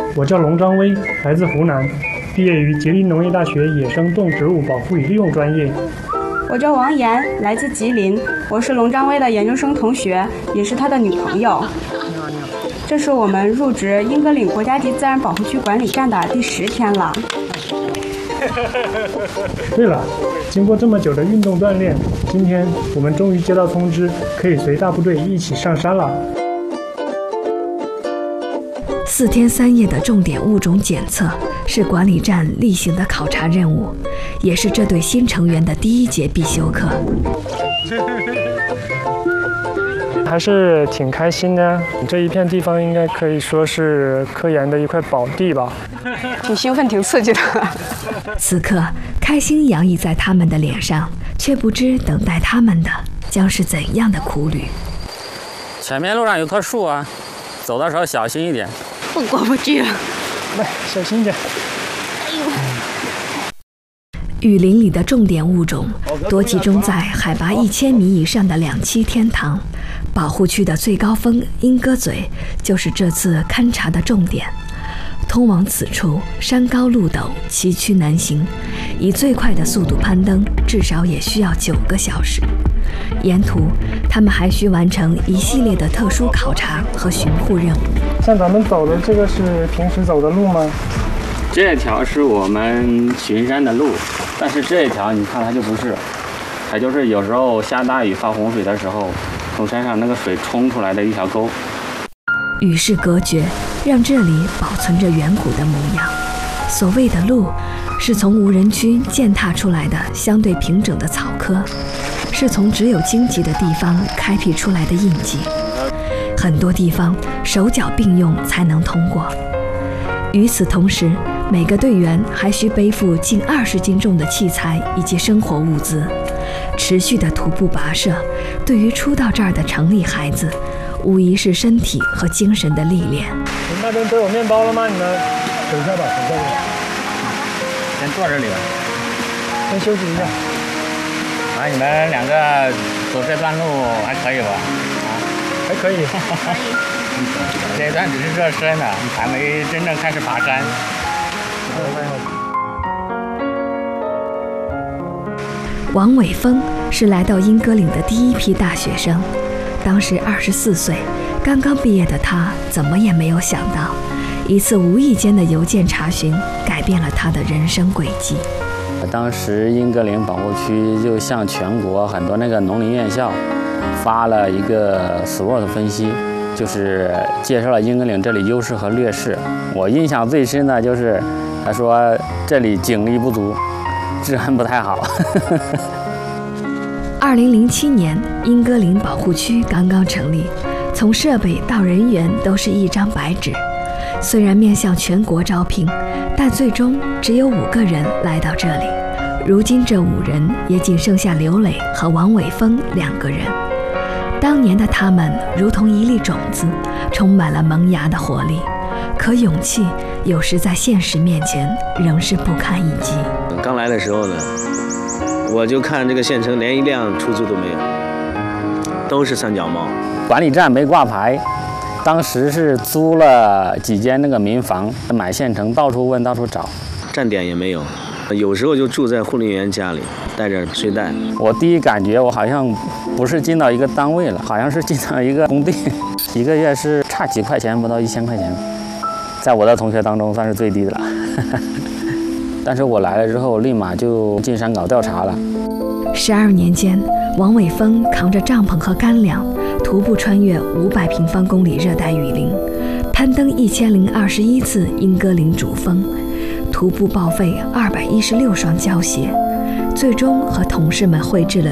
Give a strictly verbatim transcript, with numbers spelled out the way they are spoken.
我叫龙张威，来自湖南，毕业于吉林农业大学野生动植物保护与利用专业。 我叫王岩，来自吉林，我是龙张威的研究生同学，也是他的女朋友。这是我们入职英歌岭国家级自然保护区管理站的第十天了。 对了，经过这么久的运动锻炼，今天我们终于接到通知，可以随大部队一起上山了。 四天三夜的重点物种检测是管理站例行的考察任务，也是这对新成员的第一节必修课。 还是挺开心的，这一片地方应该可以说是科研的一块宝地吧。 挺兴奋，挺刺激的。 此刻，开心洋溢在他们的脸上，却不知等待他们的将是怎样的苦旅。 前面路上有棵树啊，走的时候小心一点。 我过不去了， 来，小心点。 雨林里的重点物种多集中在海拔一千米以上的两栖天堂，保护区的最高峰莺歌嘴就是这次勘察的重点。通往此处，山高路陡，崎岖难行，以最快的速度攀登，至少也需要九个小时。沿途，他们还需完成一系列的特殊考察和巡护任务。 像咱们走的这个是平时走的路吗？ 这条是我们巡山的路，但是这一条你看它就不是，它就是有时候下大雨发洪水的时候，从山上那个水冲出来的一条沟。 与世隔绝，让这里保存着远古的模样。所谓的路，是从无人区践踏出来的相对平整的草棵，是从只有荆棘的地方开辟出来的印记。很多地方手脚并用才能通过。与此同时，每个队员还需背负近二十斤重的器材以及生活物资，持续的徒步跋涉，对于初到这儿的城里孩子，无疑是身体和精神的历练。 你们那边都有面包了吗？你们等一下吧，等一下吧。 先坐这里吧， 先休息一下。 啊，你们两个走这段路还可以吧？啊， 还可以。 这一段只是热身呢，还没真正开始爬山。 王伟峰是来到莺歌岭的第一批大学生，当时二十四岁，刚刚毕业的他怎么也没有想到，一次无意间的邮件查询改变了他的人生轨迹。 当时莺歌岭保护区就向全国很多那个农林院校发了一个 S W O T 分析，就是介绍了莺歌岭这里优势和劣势。我印象最深的就是他说这里警力不足，治安不太好。 二零零七年，莺歌岭保护区刚刚成立，从设备到人员都是一张白纸。虽然面向全国招聘，但最终只有五个人来到这里。如今这五人也仅剩下刘磊和王伟峰两个人。当年的他们如同一粒种子，充满了萌芽的活力。可勇气有时在现实面前仍是不堪一击。 刚来的时候呢，我就看这个县城连一辆出租都没有，都是三脚猫。 管理站没挂牌，当时是租了几间那个民房，满县城到处问到处找， 站点也没有，有时候就住在护林员家里，带着睡袋。 我第一感觉我好像不是进到一个单位了，好像是进到一个工地，一个月是差几块钱，不到一千块钱，在我的同学当中算是最低的了。但是我来了之后，立马就进山搞调查了。 十二年间，王伟峰扛着帐篷和干粮，徒步穿越五百平方公里热带雨林，攀登一千零二十一次莺歌岭主峰，徒步报废二百一十六双胶鞋，最终和同事们绘制了